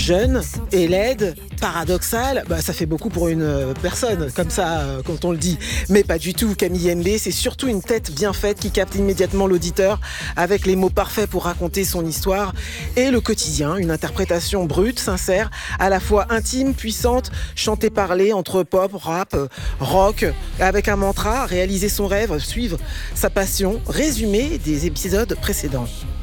Jeune et laide, paradoxale, ça fait beaucoup pour une personne, comme ça, quand on le dit. Mais pas du tout, Camille Henley, c'est surtout une tête bien faite qui capte immédiatement l'auditeur avec les mots parfaits pour raconter son histoire et le quotidien, une interprétation brute, sincère, à la fois intime, puissante, chantée, parlée entre pop, rap, rock, avec un mantra, réaliser son rêve, suivre sa passion, résumé des épisodes précédents.